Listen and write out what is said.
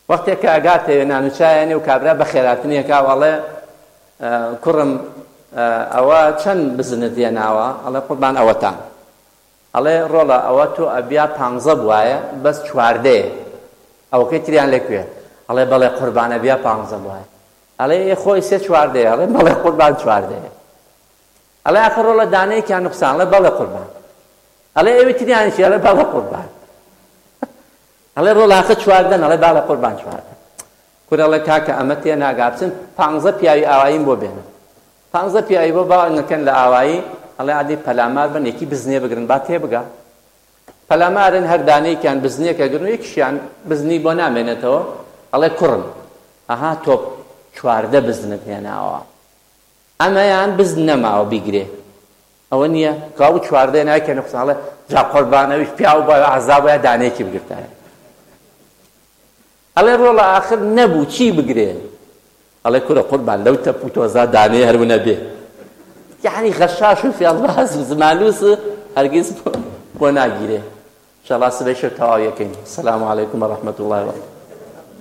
وەختێک کە ئەگاتێ نانوچایەنێ و کابرا بە خێراتنیەکە وەڵێ کوڕم ئەوە چەند بزنت دێناوە؟ ئەڵێ قوربان ئەوەتان. ئەڵێ ڕۆڵە ئەوە تۆ ئەبیا 15 بوایە بەس 14 ئەوەکەی تریان لەکوێ؟ ئەڵێ بەڵێ قوربان ئەبیا 15 بوایە. ئەڵێ خۆی 3/4 ئەڵێ بەڵێ قوربان 14. ئەڵێ ئاخر ڕۆڵە دانەیەکیان نوقسان؟ ئەڵێ بەڵێ قوربان. ئەڵێ ئێوە تریانشی؟ ئەڵێ بەڵێ قوربان. ئەڵێ ڕۆڵە ئاخر 14؟ ئەڵێ بەڵێ قوربان 14. کورەڵێ کاکە ئەمە تێ ناگابچن 15 پیاوی ئاواییم بۆ بێنن. 15 پیاوی بۆ باوەڕەکەن لە ئاوایی. ئەڵێ عادی پەلامار بن یەکی بزنێ بگرن با تێبگا. پەلامارن هەر دانەیەکیان بزنێکە گرن و یەکیشیان بزنی بۆ نامێنێتەوە. ئەڵێ کوڕم ئەها تۆ 14 بزنت هێناوە، ئەمەیان بزن نەماوە بیگرێ، ئەوە نییە کاو 14 ناکە نقصان. ئەڵێ جا قوربانەویش پیا و بایە عەزاب وایە دانەیەکی بگرتایە. ئەڵێ ڕۆڵە ئاخر نەبوو چی بگرێ؟ ئەڵێ کورە قوربان لەو تەپ و تۆزا دانەیە هەربوو نەبێ. یعنی غەشاش و فێڵباز و زمانووس هەرگیز بۆ ناگیرێ. ئینشاءالله سبەی شەو تەواو یەکەین. السلام عەلەیکم وەڕەحمەتوڵڵاهی وبەرەکاتوه.